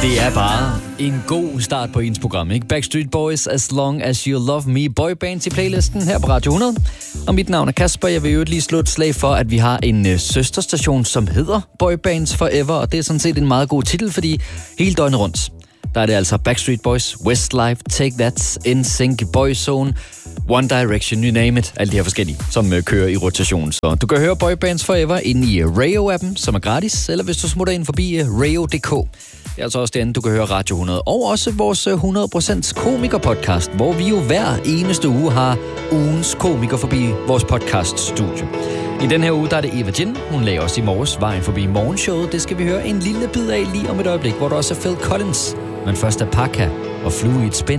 Det er bare en god start på ens program, ikke? Backstreet Boys, As Long As You Love Me, boybands i playlisten her på Radio 100. Og mit navn er Kasper. Jeg vil jo lige slå et slag for, at vi har en søsterstation, som hedder Boybands Forever. Og det er sådan set en meget god titel, fordi hele døgnet rundt, der er det altså Backstreet Boys, Westlife, Take That, NSYNC, Boyzone, One Direction, you name it. Alle de her forskellige, som kører i rotation. Så du kan høre Boybands Forever inde i Rayo-appen, som er gratis. Eller hvis du smutter ind forbi rayo.dk. Det er altså også derinde, du kan høre Radio 100. Og også vores 100% komiker-podcast, hvor vi jo hver eneste uge har ugens komiker forbi vores podcast-studie. I den her uge, der er det Eva Jin. Hun lagde også i morges vejen forbi morgenshowet. Det skal vi høre en lille bid af lige om et øjeblik, hvor der også er Phil Collins. Men først er Parka og Fluid Spin.